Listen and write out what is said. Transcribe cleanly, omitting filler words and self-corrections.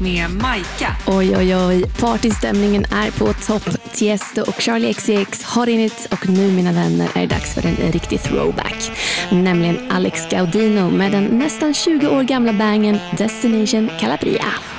med Maika. Oj, oj, oj. Partystämningen är på topp. Tiesto och Charlie XCX har init och nu, mina vänner, är det dags för en riktig throwback. Nämligen Alex Gaudino med den nästan 20 år gamla bangen Destination Calabria.